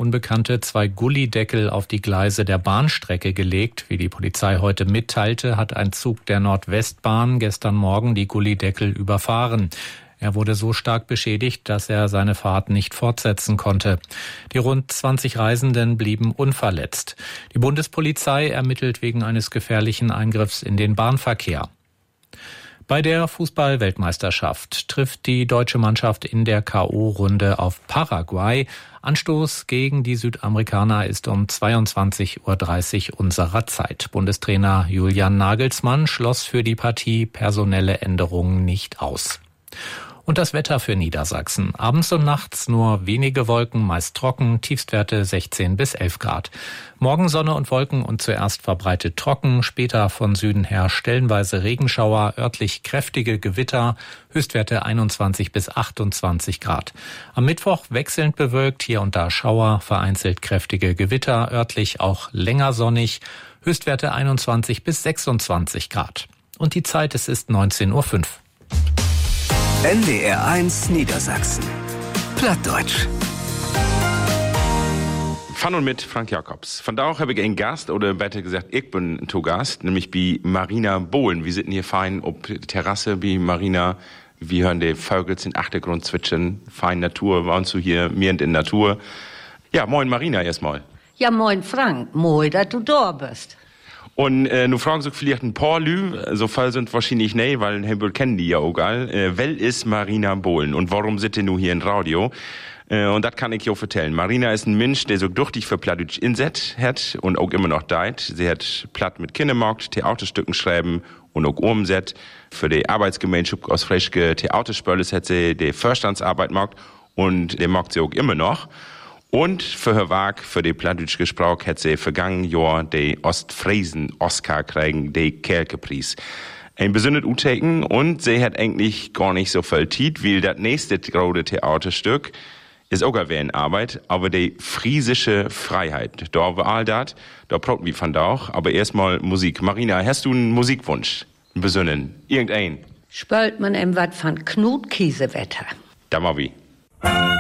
Unbekannte 2 Gullydeckel auf die Gleise der Bahnstrecke gelegt. Wie die Polizei heute mitteilte, hat ein Zug der Nordwestbahn gestern Morgen die Gullydeckel überfahren. Er wurde so stark beschädigt, dass er seine Fahrt nicht fortsetzen konnte. Die rund 20 Reisenden blieben unverletzt. Die Bundespolizei ermittelt wegen eines gefährlichen Eingriffs in den Bahnverkehr. Bei der Fußball-Weltmeisterschaft trifft die deutsche Mannschaft in der K.O.-Runde auf Paraguay. Anstoß gegen die Südamerikaner ist um 22:30 Uhr unserer Zeit. Bundestrainer Julian Nagelsmann schloss für die Partie personelle Änderungen nicht aus. Und das Wetter für Niedersachsen. Abends und nachts nur wenige Wolken, meist trocken, Tiefstwerte 16 bis 11 Grad. Morgen Sonne und Wolken und zuerst verbreitet trocken, später von Süden her stellenweise Regenschauer, örtlich kräftige Gewitter, Höchstwerte 21 bis 28 Grad. Am Mittwoch wechselnd bewölkt, hier und da Schauer, vereinzelt kräftige Gewitter, örtlich auch länger sonnig, Höchstwerte 21 bis 26 Grad. Und die Zeit, es ist 19:05 Uhr. NDR 1 Niedersachsen. Plattdeutsch. Von und mit Frank Jakobs. Von da auch habe ich einen Gast, oder besser gesagt, ich bin ein Gast, nämlich bei Marina Bohlen. Wir sitzen hier fein auf der Terrasse bei Marina. Wir hören die Vögel im Achtergrund zwitschern. Fein Natur, waren zu hier, mir in Natur. Ja, moin Marina erstmal. Ja, moin Frank. Moin, dass du da bist. Und nu fragen sich vielleicht ein paar Lü, so viel sind wahrscheinlich nicht, weil Himmel kennen die ja auch all. Wer ist Marina Bohlen und warum sitzt ihr nu hier im Radio? Und das kann ich jo vertellen. Marina ist ein Mensch, der so duchtig für Plattdeutsch inset hat und auch immer noch deit. Sie hat Platt mit Kindermarkt, Theaterstücken schreiben und auch umset. Für die Arbeitsgemeinschaft aus Freschke Theaterspöles hat sie die Vorstandsarbeit gemacht und der macht sie auch immer noch. Und für ihr Werk, für die plattdeutsche Gesproch, hat sie vergangenen Jahr den Ostfriesen-Oscar kriegen, den Kerkepreis. Ein besonderes Uteken und sie hat eigentlich gar nicht so viel Zeit, weil das nächste große Theaterstück ist auch eine Arbeit, aber die friesische Freiheit. Da war all das, da brauchen wir von da auch, aber erstmal Musik. Marina, hast du einen Musikwunsch? Einen besonderen? Irgendein? Spölt man ihm was von Knut Kiesewetter? Da mal wie.